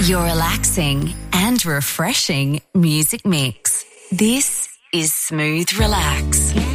Your relaxing and refreshing music mix. This is Smooth Relax.